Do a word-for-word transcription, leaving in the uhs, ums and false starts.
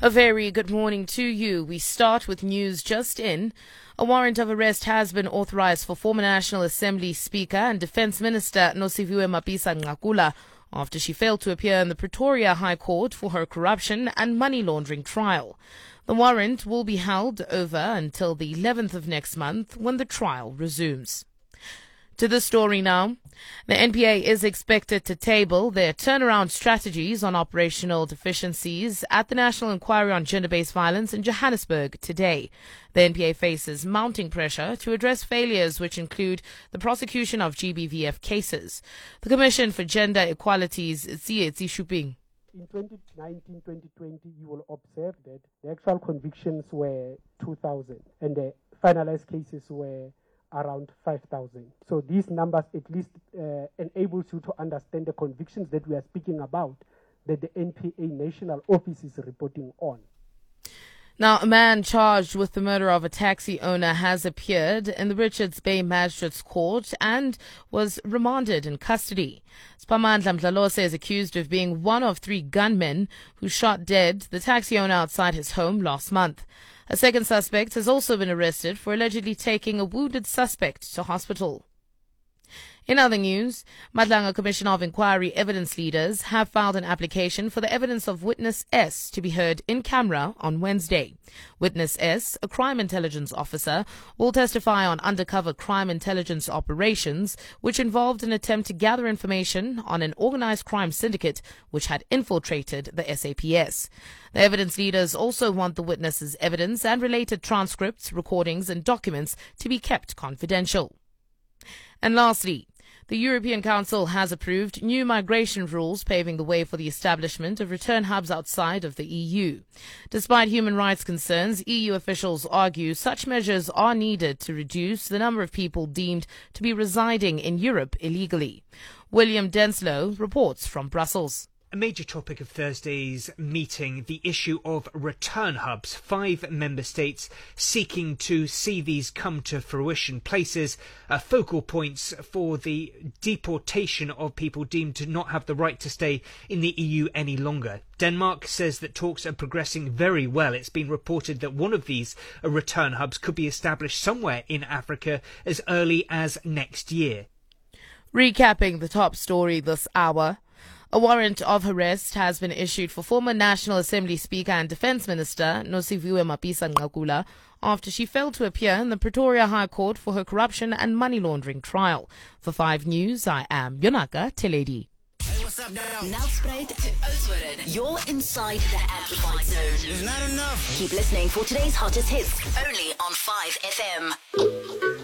A very good morning to you. We start with news just in. A warrant of arrest has been authorized for former National Assembly Speaker and Defence Minister Nosiviwe Mapisa-Nqakula after she failed to appear in the Pretoria High Court for her corruption and money laundering trial. The warrant will be held over until the eleventh of next month when the trial resumes. To the story now. The N P A is expected to table their turnaround strategies on operational deficiencies at the National Inquiry on Gender-Based Violence in Johannesburg today. The N P A faces mounting pressure to address failures which include the prosecution of G B V F cases. The Commission for Gender Equality's Tsietsi Shuping. In twenty nineteen twenty twenty, you will observe that the actual convictions were two thousand and the finalized cases were around five thousand. So these numbers at least uh, enables you to understand the convictions that we are speaking about, that the N P A National Office is reporting on. Now, a man charged with the murder of a taxi owner has appeared in the Richards Bay Magistrates Court and was remanded in custody. Spamandla Mdlalose is accused of being one of three gunmen who shot dead the taxi owner outside his home last month. A second suspect has also been arrested for allegedly taking a wounded suspect to hospital. In other news, Madlanga Commission of Inquiry evidence leaders have filed an application for the evidence of Witness S to be heard in camera on Wednesday. Witness S, a crime intelligence officer, will testify on undercover crime intelligence operations which involved an attempt to gather information on an organized crime syndicate which had infiltrated the S A P S. The evidence leaders also want the witness's evidence and related transcripts, recordings and documents to be kept confidential. And lastly, the European Council has approved new migration rules paving the way for the establishment of return hubs outside of the E U. Despite human rights concerns, E U officials argue such measures are needed to reduce the number of people deemed to be residing in Europe illegally. William Denslow reports from Brussels. A major topic of Thursday's meeting, the issue of return hubs. Five member states seeking to see these come to fruition. Places, uh, focal points for the deportation of people deemed to not have the right to stay in the E U any longer. Denmark says that talks are progressing very well. It's been reported that one of these uh, return hubs could be established somewhere in Africa as early as next year. Recapping the top story this hour. A warrant of arrest has been issued for former National Assembly Speaker and Defence Minister Nosiviwe Mapisa-Nqakula after she failed to appear in the Pretoria High Court for her corruption and money laundering trial. For five News, I am Yonaka Teledi. Hey, what's up, now? Nelspruit to Oudtshoorn. You're inside the Amplified Zone. It's not enough. Keep listening for today's hottest hits, only on five F M.